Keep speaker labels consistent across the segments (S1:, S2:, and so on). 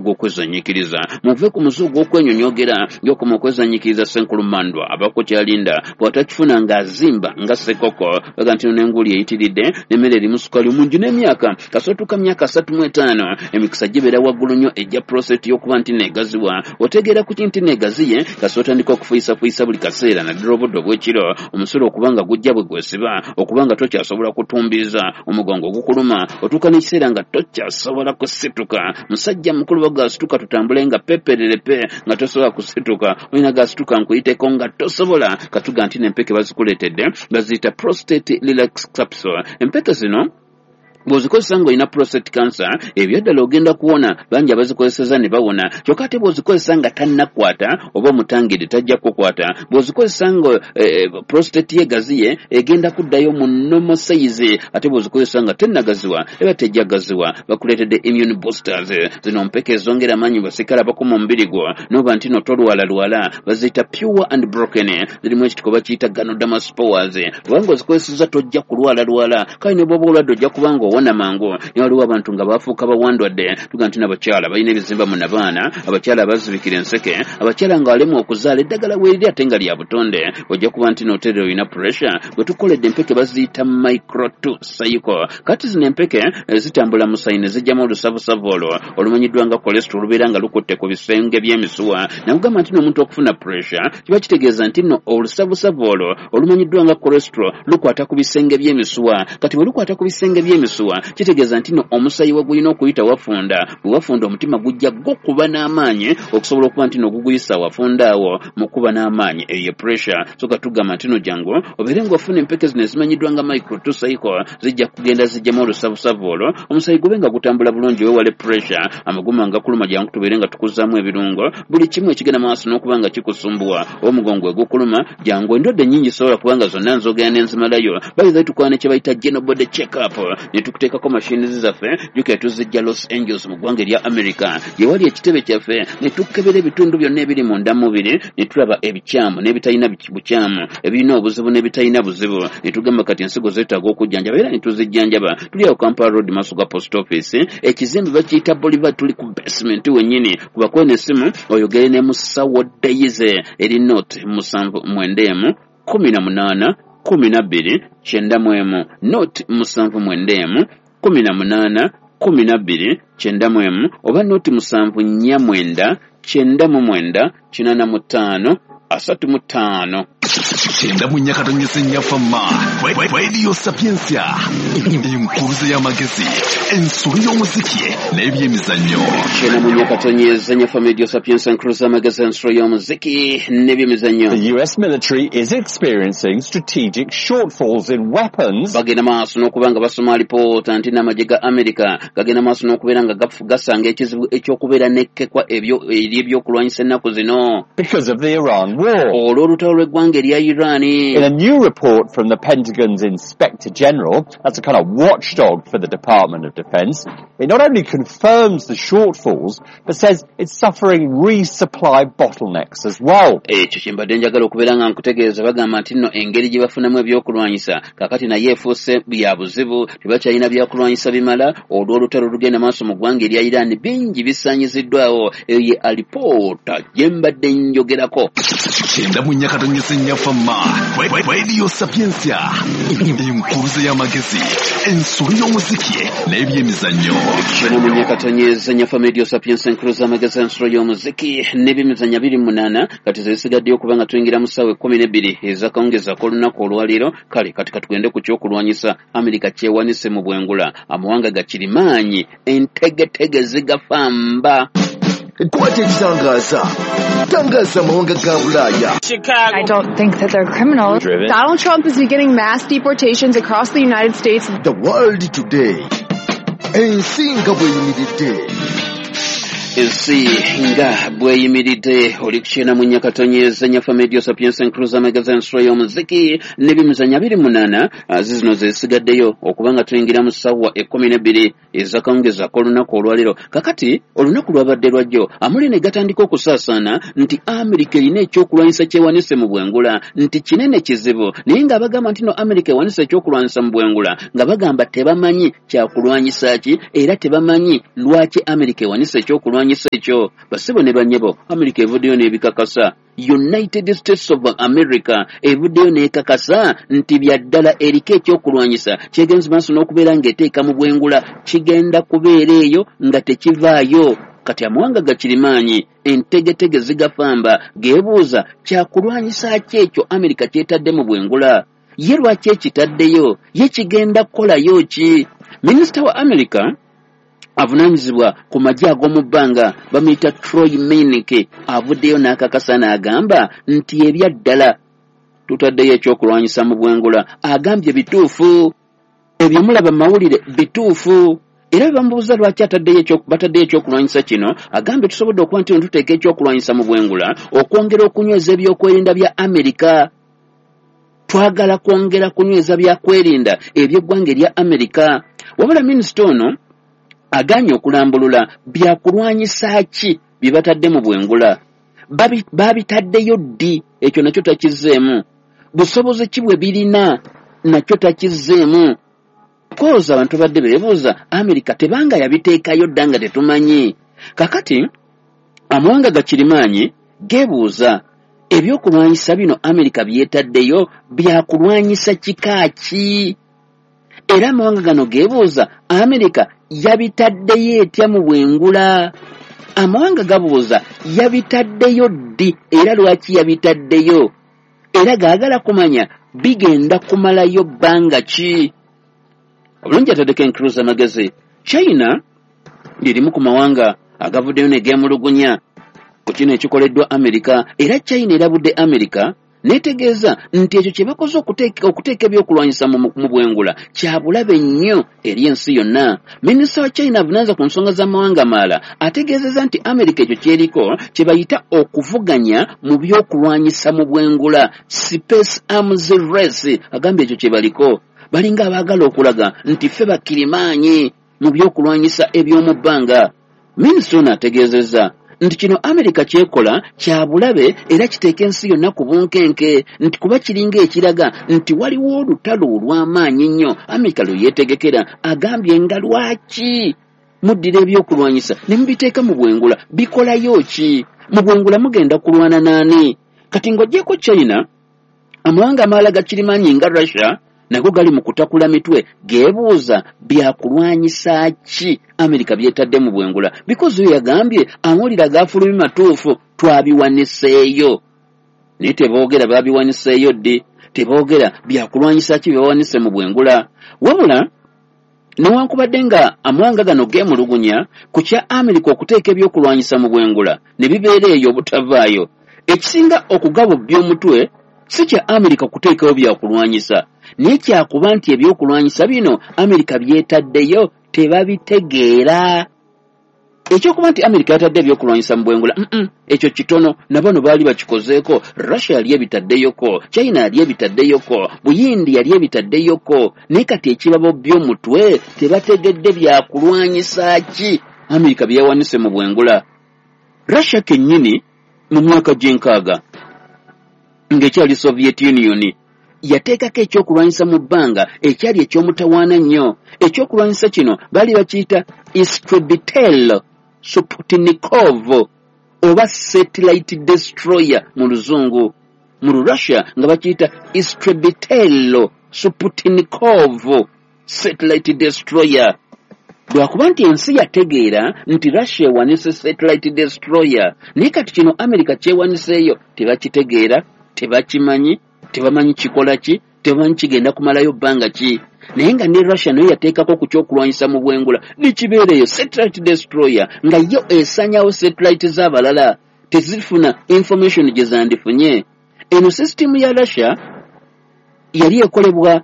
S1: gw'okwezanyikiriza muve ku muze ogw'okwenyonyogera gy'okoma okwezanyikiriza Senkulu Mandwa abako kyalinda bw'atakifuna ng'azimba nga Sekoko baga nti n'enguli eyitiridde n'emmere erimu sukali mungi n'emyaka kasootuka myaka 35 emikisa gibeera waggulu nnyo ejja prostate y'okuba nti neegaziwa otegeera ku kinti neegaziye kasootandika okufuyisa buli kaseera naddala obudde obw'ekiro omusolo okubanga gujja bwe gwesiba okubanga tokyasobola kutumbiza omugongo ogukuluma otuuka n'ekiseera nga tokyasobola kusituka musajja mukulu bagasituka tutambule nga pepererepe nga tosobola kusituka olina gasituka nkuyiteko nga tosobola katuga nti n'empeke bazikuleetedde baziyita prostate relax capsule empeke zino bw'ozikozesa ng'olina prostate cancer ebyo ddala ogenda kuwona bangi abazikozeseza ne bawona kyokka ate bw'ozikozesa nga tannakwata oba omutangire tajja kukwata bw'ozikozesa nga prostate yegaziye egenda kuddayo mu normal size ate bw'ozikozesa nga tennagaziwa eba tejja gaziwa bakuleetedde immune boosters zino mpeke ezongera amaanyi basikala bakoma omubiri gwo n'oba nti no tolwalalwala baziyita pure and broken zirimu ekitiko bakiyita ganoderma spores kubanga ozikozeseza tojja kulwalalwala kale ne bw'oba olwadde ojja kubanga owona mangu ne waliwo abantu nga baafuuka bawandwadde tuga nti n'abakyala balina ebizimba mu nabaana abakyala abazibikira enseke abakyala nga balemu okuzaala eddagala weeriri ate nga lya butonde ojja kuba nti n'oterera olina pressure bwe tukoledde empeke baziyita micro 2 cycle kati zino empeke zitambula mu sayine zijjamu olusabusavu olwo olumanyiddwa nga cholesterol lubeera nga lukutte ku bisenge by'emisuwa nakugamba nti n'omuntu okufuna pressure kiba kitegeeza nti nno olusabusavu olwo olumanyiddwa nga cholesterol lukwata ku bisenge by'emisuwa kati bwe lukwata ku bisenge by'emisuwa kitegeeza nti no omusayi we gulina okuyita wafunda bwe wafunda omutima gujja gukuba n'amaanyi okusobola okuba nti no guguyisa wafunda awo mu kuba n'amaanyi eyo pressure so katugamba nti no jangu obeere ng'ofuna empeke zino ezimanyiddwa nga micro 2 cycle zijja kugenda zijjamu olusabusavu olwo omusayi gube nga gutambula bulungi weewale pressure amaguma nga kuluma jangu tubeere nga tukuzaamu ebirungo buli kimu ekigenda maaso n'okuba nga kikusumbuwa omugongo egukuluma jangu endwadde nnyingi sobola kubanga zonna nzogera n'enzimalayo bayinza tukola ne kye bayita general body check up tukuteekako mashini zaffe jukira tuzijja Los Angeles mu ggwanga erya America yewali ekitebe kyaffe ne tukebera ebitundu byonna ebiri mu ndamubiri ne tulaba ebikyamu n'ebitalina bukyamu ebirina obuzibu n'ebitalina buzibu ne tugamba kati ensigo zeetaaga okujjanjaba era ne tuzijjanjaba tuli awo Kampala Road maaso ga post office ekizimbe bakiyita Bolivar tuli ku basement wennyini kubakuwe n'essimu oyogere ne Musawo Dayize eri note 791 18 12 91 note 791 18 12 91 oba note 749 99 85 35
S2: Chenda munyakata nyesenya fama Radio Sapiensia Impuze ya magezi Ensuri y'omuziki n'ebyemizannyo
S1: Chenda munyakata nyesenya fama Radio Sapiensia Impuze ya magezi ensuri y'omuziki n'ebyemizannyo
S3: The US military is experiencing strategic shortfalls in weapons.
S1: Bagenda maaso n'okubanga basoma alipoota nti n'amagye ga America gagenda maaso n'okubeera nga gasanga ekizibu ekyokubeera nekkekwa ebyokulwanyisa ennaku zino
S3: Because of the Iran war.
S1: Olw'olutalo lw'eggwanga erya Iran.
S3: In a new report from the Pentagon's Inspector General, that's a kind of watchdog for the Department of Defense, it not only confirms the shortfalls, but says it's suffering resupply bottlenecks as well.
S1: Ekyo kyembadde njagala okubeera nga nkutegeeza bagamba nti nno engeri gye bafunamu ebyokulwanyisa kakati naye efuuse bya buzibu tebakyalina byakulwanyisa bimala olw'olutalo lugenda maaso mu ggwanga erya Iran bingi bisaanyiziddwawo eyo ye alipoota gye mbadde njogerako.
S2: Chenda munyakata nyesenya fama Radio Sapiensia Impuze ya magezi Ensuri y'omuziki n'ebyemizannyo
S1: Chenda munyakata nyesenya fama Radio Sapiensia Impuze ya magezi ensuri y'omuziki n'ebyemizannyo 28 kati zisigaddeyo okuba nga tuyingira mu ssaawa 12 ez'akawungeza k'olunaku olwaleero kale kati katugende ku kyokulwanyisa Amerika kyewanise mu bwengula amawanga gakirimaanyi entegetege zigafamba
S4: Kwate kitangaza tangaza amawanga ga Bulaya.
S5: I don't think that they're criminals. Donald Trump is beginning mass deportations across the United States.
S4: The world today. Ensinga bweyimiridde.
S1: Ensi nga bweyimiridde oli kukyena mu nyakata nyezanya fa Radio Sapiensia Impuze magazine ensuri y'omuziki n'ebyemizannyo 28 zino zesigaddeyo okubanga tuyingira mu ssaawa 12 ez'akawungeza k'olunaku olwaleero kakati olunaku lwabadde lwajjo amuli ne gatandika okusaasaana nti Amerika erina ekyokulwanyisa kyewanise mu bwengula nti kinene kizibu naye nga bagamba nti no Amerika ewanise ekyokulwanyisa mu bwengula nga bagamba tebamanyi kyakulwanyisa ki era tebamanyi lwaki Amerika ewanise ekyokulwanyisa ekyokulwanyisa ekyo basebo ne banyebo America evuddeyo n'ebikakasa. United States of America evuddeyo n'ekakasa nti bya ddala eriko ekyokulwanyisa kyegenza maaso n'okubeera ng'eteeka mu bwengula kigenda kubeera eyo nga tekivaayo. Kati amawanga gakirimaanyi entegetege zigafamba geebuuza kyakulwanyisa ki ekyo America kyetadde mu bwengula, ye lwaki ekitaddeyo, ye kigenda kukolayo ki? Minisita wa America avunaanyizibwa ku magye ag'omu bbanga bamuyita Troy Menike avuddeyo n'akakasa n'agamba nti ebya ddala tutaddeyo ekyokulwanyisa mu bwengula. Agambye bituufu, ebyo mulaba mawulire bituufu. Era bamubuuza lwaki bataddeyo ekyokulwanyisa kino, agambye tusobodde okuba nti tuteeka ekyokulwanyisa mu bwengula okwongera okunyweza ebyokwerinda bya America. Twagala kwongera kunyweza byakwerinda eby'eggwanga erya America. Wabula minisita ono aganye okulambulula byakulwanyisa ki bye batadde mu bwengula. Babitaddeyo ddi, ekyo nakyo takizzeemu. Busobozi ki bwe birina, nakyo takizzeemu. Koza abantu badde beebuuza America tebanga yabiteekayo dda nga tetumanyi. Kakati amawanga gakirimaanyi geebuuza ebyokulwanyisa bino America byetaddeyo byakulwanyisa kika ki? Era amawanga gano geebuuza America yabitaddeyo etya mu bwengula. Amawanga gabuuza yabitaddeyo ddi era lwaki yabitaddeyo, era gaagala kumanya bigenda kumalayo bbanga ki. Obulungi ataddeko enkuluza amagezi. China lirimu ku mawanga agavuddeyo ne geemulugunya ku kino ekikoleddwa America, era China erabudde America netegeeza nti ekyo kye bakoze okuteeka ebyokulwanyisa mu bwengula kya bulabe nnyo eri ensi yonna. Minisita wa China avunaanza ku nsonga z'amawanga amalala ategeezezza nti America ekyo kyeriko kye bayita okuvuganya mu byokulwanyisa mu bwengula, space arms race. Agambye ekyo kye baliko, balinga abaagala okulaga nti ffe bakirimaanyi mu byokulwanyisa eby'omu bbanga. Minisita ono ategeezezza nti kino America kyekola kya bulabe era kiteeka ensi yonna ku bunkenke, nti kuba kiringa ekiraga nti waliwo olutalo olw'amaanyi nnyo America lwe yeetegekera. Agambye nga lwaki muddira ebyokulwanyisa ne mubiteeka mu bwengula, bikolayo ki? Mu bwengula mugenda kulwana n'ani? Kati ng'oggyeko China, amawanga amalala gakirimaanyi nga Russia nago gali mu kutakula mitwe geebuuza byakulwanyisa ki America byetadde mu bwengula, because oyo yagambye amawulire agaafulumye matuufu twabiwaniseeyo. Naye teboogera baabiwaniseeyo ddi, teboogera byakulwanyisa ki byebawanise mu bwengula. Wabula newankubadde nga amawanga gano geemulugunya ku kya America okuteeka ebyokulwanyisa mu bwengula ne bibeera eyo obutavaayo, ekisinga okugaba by'omutwe si kya America kuteekayo byakulwanyisa, naye kyakuba nti ebyokulwanyisa bino America byetaddeyo tebabitegeera. Ekyokuba nti America yatadde ebyokulwanyisa mu bwengula ekyo kitono, na bano baali bakikozeeko. Russia yali ebitaddeyoko, China yali ebitaddeyoko, Buyindi yali ebitaddeyoko, naye kati ekibabo by'omutwe tebategedde byakulwanyisa ki America byeyawanise mu bwengula. Russia kennyini mu myaka gy'enkaaga ng'ekyali Soviet Union yateekako ekyokulwanyisa mu bbanga ekyali eky'omutawaana nnyo. Ekyokulwanyisa kino baali bakiyita Istrebitel Sputnikov oba satellite destroyer mu luzungu, mu Russia nga bakiyita Istrebitel Sputnikov satellite destroyer. Lwakuba nti ensi yategeera nti Russia ewanise satellite destroyer, naye kati kino America kyewaniseeyo tebakitegeera, tebakimanyi, tebamanyi kikola ki, tebamanyi kigenda kumalayo bbanga ki. Naye nga ne Russia nayo yateekako ku kyokulwanyisa mu bwengula nikibeereyo satellite destroyer, nga yo esanyawo satellite z'abalala tezifuna information gye zandifunye. Eno system ya Russia yali ekolebwa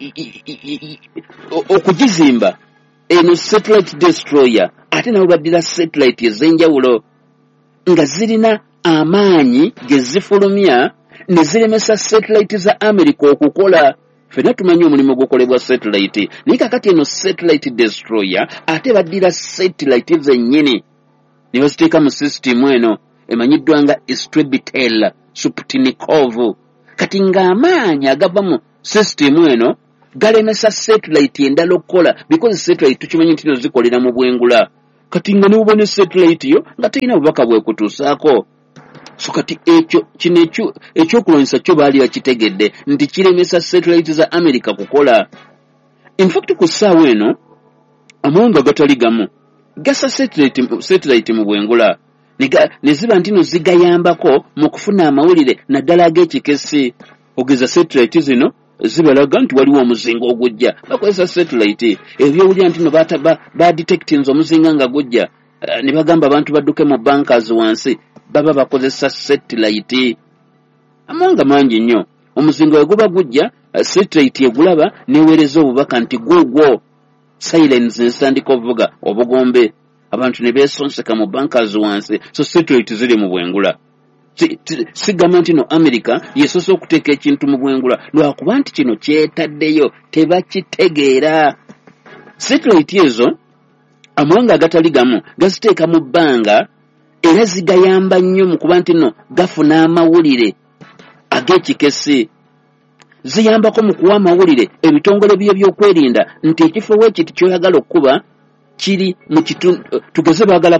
S1: okugizimba eno satellite destroyer, ate nabo baddira satellite ez'enjawulo nga zirina amaanyi ge zifulumya ne ziremesa satellite za America okukola. Fena tumanyi omulimu gukolebwa satellite, naye kakati eno satellite destroyer ate baddira satellite zennyini ne baziteeka mu system eno emanyiddwa nga Istrebitel Sputnikov. Kati ng'amaanyi agava mu system eno galemesa satellite endala okukola, because satellite tukimanyi nti zikolera mu bwengula. kati nga nebubone satellite yo nga terina bubaka bwekutuusaako. So kati ekyokulwanyisa kyo baali bakitegedde nti kiremesa satellite za America kukola. In fact ku ssaawa eno amawanga gatali gamu gasa satellite mu bwengula ne ziba ntino zigayambako mu kufuna amawulire naddala ag'ekikesi. Ogeza satellite zino zibalaga nti waliwo omuzinga ogujja, bakozesa satellite ebyowulira ntino badetectinze omuzinga nga gujja, ne bagamba abantu badduke mu bankers wansi, baba bakozesa satellite. Amawanga mangi nnyo omuzinga we guba gujja, satellite egulaba neweereza obubaka nti gwogwo, silence nsandika ovuga obugombe, abantu ne beesonseka mu bankers wansi. So satellite ziri mu bwengula. Sigamba nti no America yesoose okuteeka ekintu mu bwengula lwakuba nti kino kyetaddeyo tebakitegeera. Satellite ezo amawanga agatali gamu gaziteeka mu bbanga era zigayamba nnyo mu kuba nti no gafuna amawulire ag'ekikesi. Ziyambako mu kuwa amawulire ebitongole by'ebyokwerinda nti ekifo weekiti kyoyagala okuba kiri mu kitundu, tugeze baagala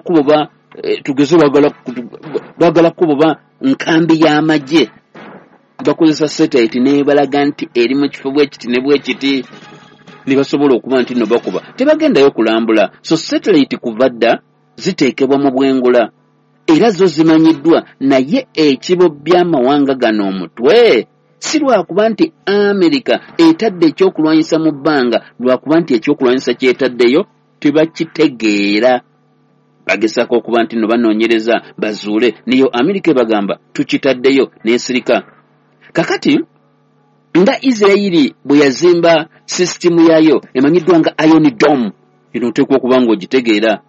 S1: kuboba nkambi y'amagye, bakozesa satellite nebalaga nti eri mu kifo bwekiti ne bwekiti, ne basobola okuba nti no bakuba tebagendayo kulambula. So satellite kuva dda ziteekebwa mu bwengula era zo zimanyiddwa, naye ekibo by'amawanga gano omutwe si lwakuba nti America etadde ekyokulwanyisa mu bbanga, lwakuba nti ekyokulwanyisa kyetaddeyo tebakitegeera. Bagesako okuba nti no banoonyereza bazuule, niyo America bagamba tukitaddeyo n'esirika. Kakati nga Israeli bwe yazimba sisitimu yayo emanyiddwa nga Iron Dome, ino oteekwa okuba nga ogitegeera.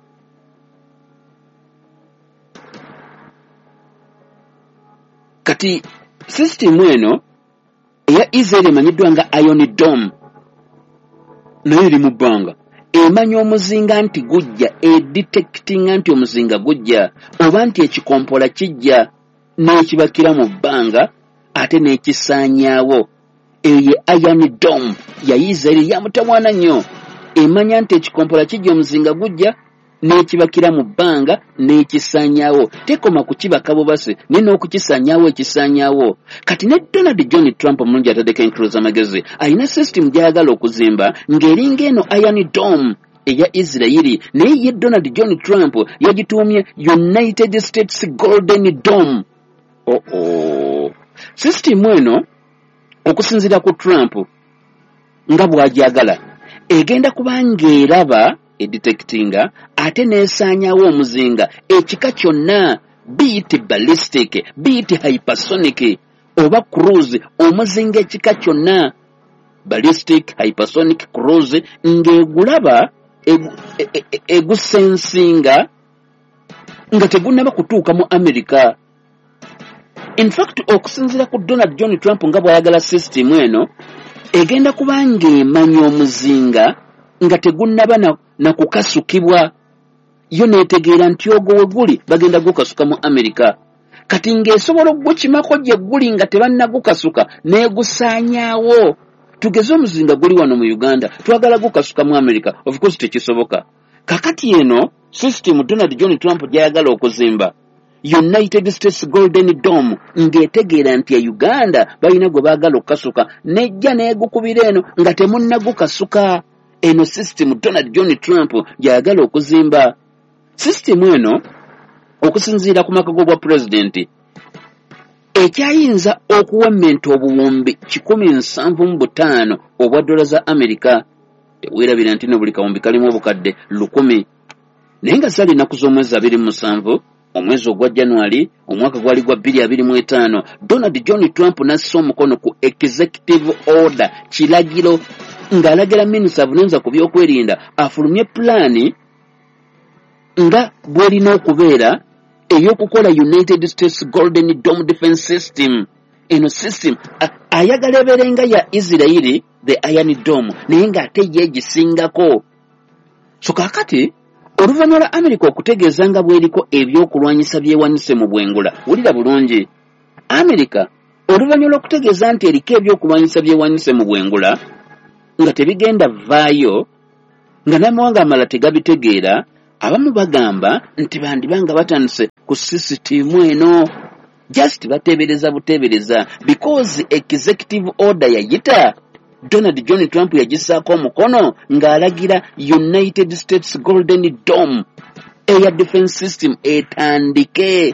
S1: Kati sisitimu eno eya Israeli emanyiddwa nga Iron Dome naye eri mu bbanga, emanya omuzinga nti gujja, edetectinga nti omuzinga gujja oba nti ekikompola kijja, n'ekibakira mu bbanga ate n'ekisaanyaawo. Eyo ye Iron Dome ya Israeli ya mutamwana nnyo, emanya nti ekikompola kijja, omuzinga gujja, n'ekibakira mu bbanga n'ekisaanyaawo. Tekoma kukibaka bubase naye n'okukisaanyaawo ekisaanyaawo. Kati ne Donald John Trump omulungi ataddeko enkuluza amagezi alina system gy'ayagala okuzimba ng'eringa eno Iron Dome eya Israeli, naye ye Donald John Trump yagituumye United States Golden Dome. System eno okusinziira ku Trump nga bw'agyagala egenda kuba ng'eraba edetectinga ate n'esaanyaawo omuzinga ekika kyonna, be it ballistic, be it hypersonic oba cruise, omuzinga ekika kyonna, ballistic, hypersonic, cruise, ng'egulaba egusensinga nga tegunnaba kutuuka mu America. In fact okusinziira ku Donald John Trump nga bw'ayagala system eno egenda kuba ng'emanya omuzinga nga tegunnaba na kukasukibwa, yo neetegeera nti ogwo we guli bagenda gukasuka mu America. Kati ng'esobola okugukimako gye guli nga tebannagukasuka n'egusaanyaawo. Tugeze omuzinga guli wano mu Uganda twagala gukasuka mu America, of course tekisoboka. Kakati eno system Donald John Trump gy'ayagala okuzimba United States Golden Dome ng'etegeera nti ya Uganda balina gwe baagala okukasuka, nejja n'egukubira eno nga temunnagukasuka. Eno system Donald John Trump gy'ayagala okuzimba. System eno okusinziira ku makago gwa pulezidenti ekyayinza okuwemmenta obuwumbi 175 obwa dola za America. Teweerabira nti no buli kawumbi kalimu obukadde 1000, naye nga zali ennaku z'omwezi 27 omwezi ogwa January omwaka gwali gwa 2025, Donald John Trump n'assa omukono ku executive order, kiragiro ng'alagira minisita abunanza ku byokwerinda afulumye pulaani nga bw'erina okubeera ey'okukola United States Golden Dome Defense System. Eno system ayagala ebeerenga ya Israeli the Iron Dome naye ng'ate ye gisingako. So kakati oluvannyuma lwa America okutegeeza nga bw'eriko ebyokulwanyisa byewanise mu bwengula, wulira bulungi, America oluvannyuma lw'okutegeeza nti eriko ebyokulwanyisa byewanise mu bwengula nga tebigenda vaayo, nga n'amawanga amalala tegabitegeera, abamu bagamba nti bandibanga batandise ku sisitimu eno just batebereza because executive order yayita Donald John Trump yagisaako omukono ng'alagira United States Golden Dome air defense system etandike.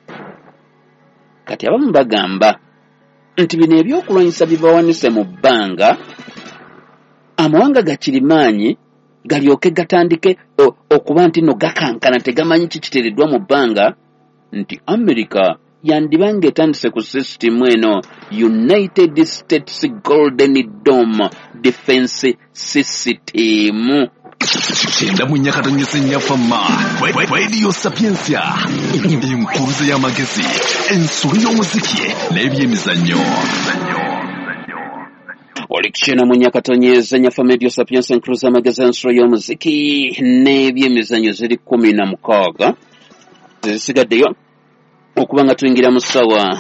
S1: Kati abamu bagamba nti bino ebyokulwanyisa bibawanise mu bbanga amawanga gakirimaanyi galyoke gatandike okuba nti no gakankana tegamanyi kikiteereddwa mu bbanga nti America yandibanga etandise ku system eno United States Golden Dome defense system.
S2: Chenda munyakatonyesa nyafama Radio Sapiensia enkuruze y'amagezi ensuri y'omuziki n'ebyemizannyo.
S1: Olikishena munyakatonyesa nyafama Radio Sapiensia enkuruze y'amagezi ensuri y'omuziki n'ebyemizannyo ziri 16 zisigaddeyo okubanga tuyingira mu ssawa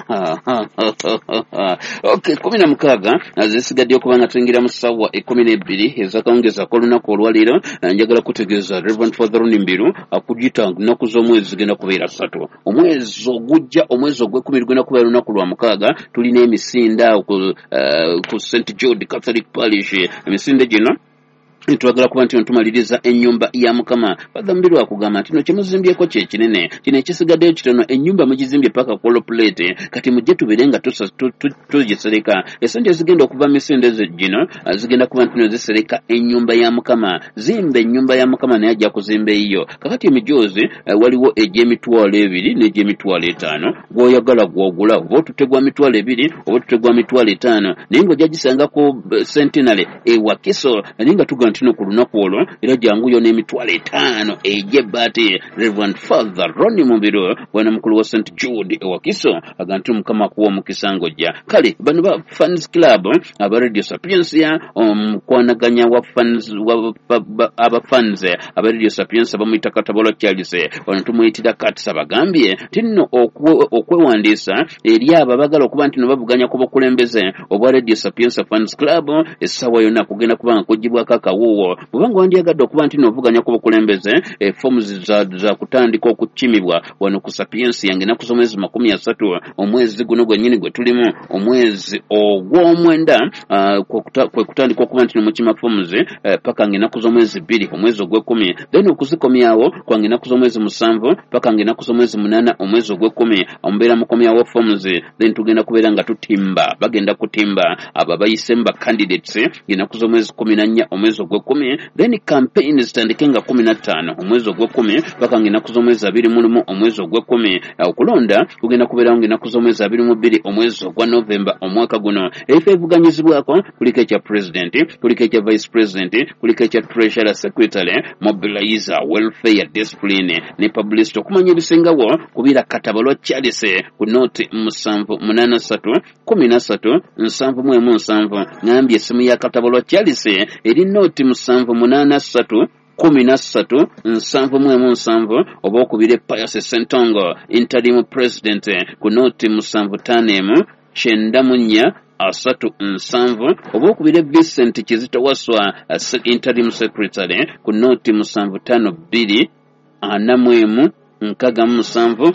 S1: okay 16 zisigadde okubanga tuyingira mu ssawa 12 ezakawungeza ko lunaku olwaliro. Njagala kutegeeza Reverend Father Runimbiru akugita nnaku z'omwezi zigenda kubeera 3 omwezi ogujja omwezi ogw'ekumi lugenda kubeera lunaku lwa 6. Tulina emisinda ku St. George Catholic Parish. Emisinde gino twagala kuba nti ntumaliriza ennyumba ya Mukama. Badhambiru akugamba nti no kyemuzimbyeko kye kinene kino ekisigaddeyo kitono ennyumba mugizimbye paka kolo plate kati mujje tubirenga tugisereka. Esente zigenda okuva misinde gino zigenda kuba nti zisereka ennyumba ya Mukama. Zimba ennyumba ya Mukama naye ajja kuzimba eyo. Kakati emijozi waliwo egy'emitwalo 2 n'egy'emitwalo 5 gw'oyagala gw'ogula oba tutegwa mitwalo 2 oba tutegwa mitwalo 5 naye ng'ojja gisanga ku Centenary Wakiso ninga tuga ntino ku lunaku olwo era jangu yo n'emitwalo 5 egy'ebbaati. Reverend Father Ronnie Mumbiru wana mukulu wa St. Jude Wakiso agantu Mukama kuwa mukisa ngojja. Kale bano ba fans club aba Radio Sapiensia kwanaganya wa fans aba fans aba Radio Sapiensia bamuyita Katabolo Charles wano tumuyitira Katsa bagambye tinno okwewandiisa eri abagala okuba nti no bavuganya ku bukulembeze obwa Radio Sapiensia fans club essawa yonna kugenda kubanga kujibwako akawuwo kubanga wandyagadde okuba nti novuganya ku bukulembeze forms za kutandika okukimibwa wano ku Sapiensia yange naku z'omwezi 30 omwezi guno gwennyini gwe tulimu omwezi ogw'omwenda kwe kutandika okuba nti nomukima forms paka ngenaku z'omwezi 2 omwezi ogw'ekumi then okuzikomyawo kwange naku z'omwezi 7 paka ngenaku z'omwezi 8 omwezi ogw'ekumi omubeera mukomyawo forms then tugenda kubeera nga tutimba bagenda kutimba abo bayise mba candidates ngenaku z'omwezi 14 omwezi ogw'ekumi then campaign zitandike nga 15 omwezi ogw'ekumi paka ngenaku z'omwezi 21 omwezi ogw'ekumi. Okulonda kugenda kubeerawo ngenaku z'omwezi 22 omwezi ogwa November omwaka guno. Ebifo ebivuganyizibwako kuliko ekya president kuliko ekya vice president kuliko ekya treasurer secretary mobilizer welfare discipline ne publicity. Okumanya ebisingawo kubira Katabalo Charles ku note 783 13 717 ngambye essimu ya Katabalo Charles eri note 783 13 717 oba okubire Pius Sentongo interim president ku note 755 94 3 oba okubire Vincent Kizito Waswa interim secretary ku note 752 41 7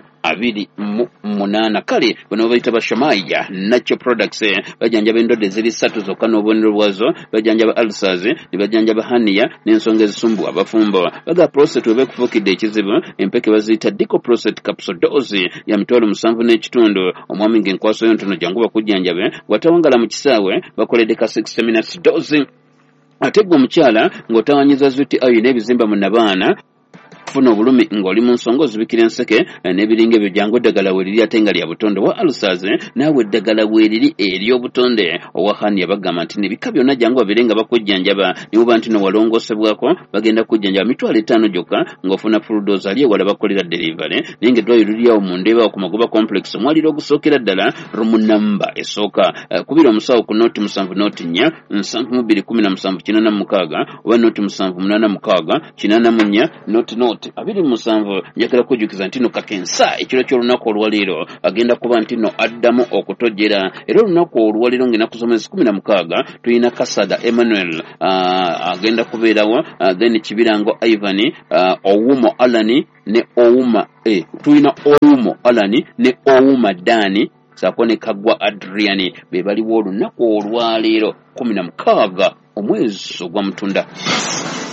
S1: 28. Kale bano bayita bashamaya Natural Products bajanjaba endwadde ziri 3 zokka n'obubonero bwazo. Bajanjaba ulcers ne bajanjaba hernia n'ensonga ezisumbu abafumbo. Baga prostate webe kufukidde ekizibu empeke baziyita Dico prostate capsule dose ya mitwalo 7 n'ekitundu. Omwami ng'enkwaso y'ontono jangu bakujjanjabe watawangala mu kisaawe bakoledde ka 60 minutes dose. Ate gwe omukyala ng'otawanyiza zuti ayo n'ebizimba mu nabaana funa obulumi ng'oli mu nsonga ozibikira enseke n'ebiringa ebyo jangu eddagala weeriri ate nga lya butonde wa ulcers naawe eddagala weeriri ery'obutonde owa hernia bagamba nti nebika byonna jangu babire nga bakujjanjaba ne buba nti nowaloongosebwako bagenda kujjanjaba mitwalo 5 gyokka ng'ofuna full dose ali ewala bakolera delivery naye ng'eddwaliro liryawo mu Ndeeba ku Magoba complex omwaliro ogusookera ddala rumunamba esooka kubira omusawo ku note 7 note 4 7 2 17 86 oba note 7 8 6 84 note Sport 27 njagala kujjukiza nti no Kakensa ekiro ky'olunaku olwaleero agenda kuba nti no addamu okutojera era olunaku olwaleero ngena kusomesa 16 tulina Kasada Emmanuel agenda kubeerawo then Kibirango Ivan Owumo Alani ne Ouma tulina Owumo Alani ne Ouma Dani saako ne Kagwa Adriani be baliwo olunaku olwaleero 16 omwezi ogwa Mutunda.